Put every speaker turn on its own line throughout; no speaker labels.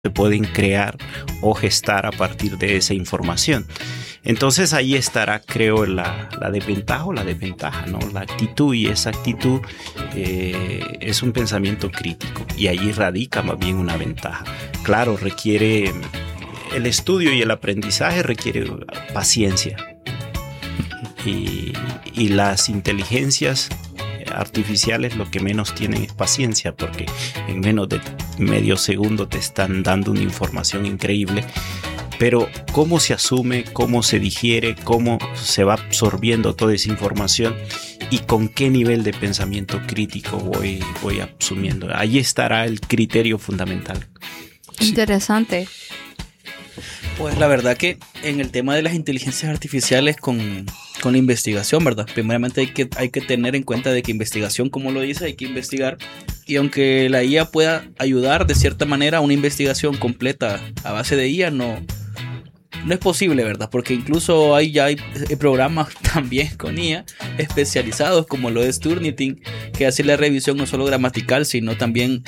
se pueden crear o gestar a partir de esa información. Entonces ahí estará, creo, la desventaja o la desventaja, ¿no? La actitud, y esa actitud es un pensamiento crítico, y ahí radica más bien una ventaja. Claro, requiere el estudio y el aprendizaje, requiere paciencia, y las inteligencias artificiales lo que menos tienen es paciencia, porque en menos de medio segundo te están dando una información increíble. Pero cómo se asume, cómo se digiere, cómo se va absorbiendo toda esa información y con qué nivel de pensamiento crítico voy asumiendo. Ahí estará el criterio fundamental.
Interesante.
Pues la verdad que en el tema de las inteligencias artificiales con la investigación, ¿verdad? Primeramente hay que tener en cuenta de que investigación, como lo dice, hay que investigar. Y aunque la IA pueda ayudar de cierta manera a una investigación completa a base de IA, no es posible, ¿verdad? Porque incluso hay programas también con IA especializados, como lo es Turnitin, que hace la revisión no solo gramatical, sino también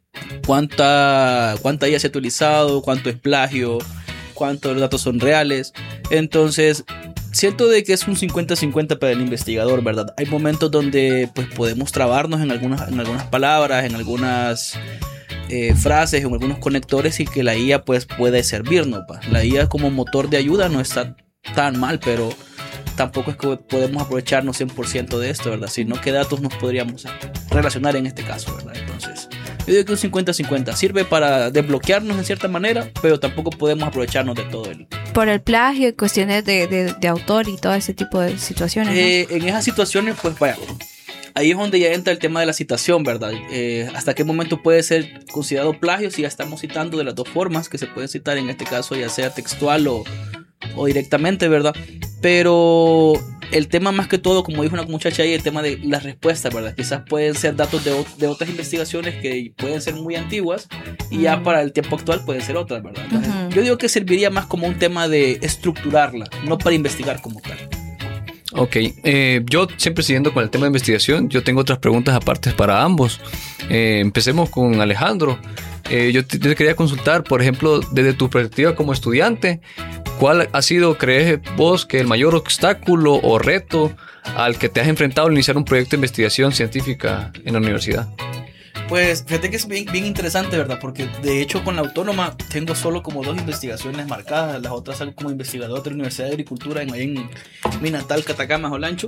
cuánta IA se ha utilizado, cuánto es plagio, cuántos datos son reales. Entonces siento de que es un 50-50 para el investigador, ¿verdad? Hay momentos donde pues podemos trabarnos en algunas palabras, en algunas frases, en algunos conectores, y que la IA pues puede servirnos. La IA como motor de ayuda no está tan mal, pero tampoco es que podemos aprovecharnos 100% de esto, ¿verdad? Sino que datos nos podríamos relacionar en este caso, ¿verdad? Entonces yo digo que un 50-50 sirve para desbloquearnos en cierta manera, pero tampoco podemos aprovecharnos de todo el...
Por el plagio y cuestiones de autor y todo ese tipo de situaciones, ¿no?
En esas situaciones, pues vaya, ahí es donde ya entra el tema de la citación, ¿verdad? ¿Hasta qué momento puede ser considerado plagio si ya estamos citando de las dos formas que se pueden citar, en este caso ya sea textual o directamente, ¿verdad? Pero el tema más que todo, como dijo una muchacha ahí, el tema de las respuestas, ¿verdad? Quizás pueden ser datos de otras investigaciones que pueden ser muy antiguas, y ya para el tiempo actual pueden ser otras, ¿verdad? Entonces, yo digo que serviría más como un tema de estructurarla, no para investigar como tal.
Ok, yo siempre siguiendo con el tema de investigación, yo tengo otras preguntas aparte para ambos. Empecemos con Alejandro. Yo te quería consultar, por ejemplo, desde tu perspectiva como estudiante, ¿cuál ha sido, crees vos, que el mayor obstáculo o reto al que te has enfrentado al iniciar un proyecto de investigación científica en la universidad?
Pues fíjate que es bien interesante, ¿verdad? Porque de hecho con la autónoma tengo solo como 2 investigaciones marcadas. Las otras salgo como investigador de la Universidad de Agricultura en mi natal Catacama, Olancho.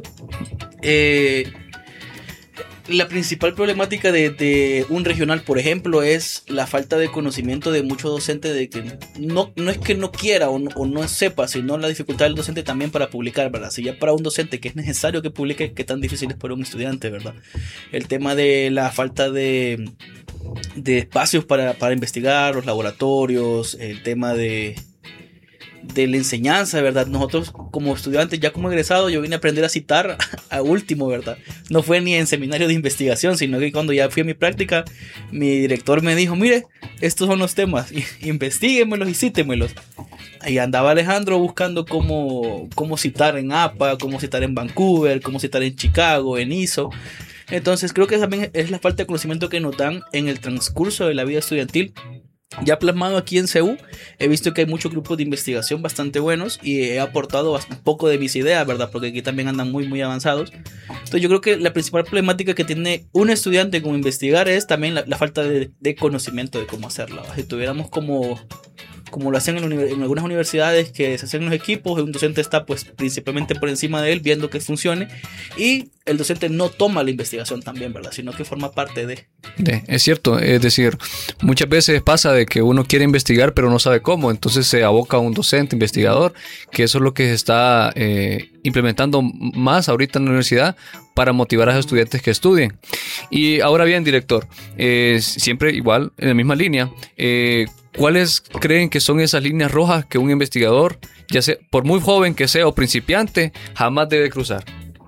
La principal problemática de un regional, por ejemplo, es la falta de conocimiento de muchos docentes, de que no es que no quiera o no sepa, sino la dificultad del docente también para publicar, ¿verdad? Si ya para un docente que es necesario que publique, qué tan difícil es para un estudiante, ¿verdad? El tema de la falta de espacios para investigar, los laboratorios, el tema de la enseñanza, ¿verdad? Nosotros como estudiantes, ya como egresados, yo vine a aprender a citar a último, ¿verdad? No fue ni en seminario de investigación, sino que cuando ya fui a mi práctica, mi director me dijo, mire, estos son los temas, investíguemelos y cítemelos. Ahí andaba Alejandro buscando cómo citar en APA, cómo citar en Vancouver, cómo citar en Chicago, en ISO. Entonces creo que también es la falta de conocimiento que nos dan en el transcurso de la vida estudiantil. Ya plasmado aquí en CEU, he visto que hay muchos grupos de investigación bastante buenos y he aportado un poco de mis ideas, ¿verdad? Porque aquí también andan muy avanzados. Entonces yo creo que la principal problemática que tiene un estudiante como investigar es también la falta de conocimiento de cómo hacerla. Si tuviéramos como lo hacen en algunas universidades, que se hacen los equipos, un docente está pues principalmente por encima de él viendo que funcione, y el docente no toma la investigación también, ¿verdad? Sino que forma parte de...
Es cierto, es decir, muchas veces pasa de que uno quiere investigar pero no sabe cómo, entonces se aboca a un docente, investigador, que eso es lo que se está implementando más ahorita en la universidad para motivar a los estudiantes que estudien. Y ahora bien, director, siempre igual, en la misma línea, ¿cuáles creen que son esas líneas rojas que un investigador, ya sea por muy joven que sea o principiante, jamás debe cruzar?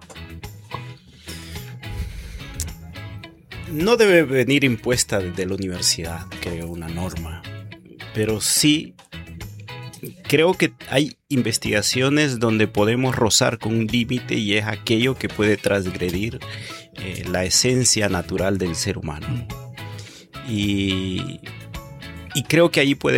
No debe venir impuesta desde la universidad, creo, una norma, pero sí creo que hay investigaciones donde podemos rozar con un límite, y es aquello que puede transgredir la esencia natural del ser humano. Y Y creo que ahí puede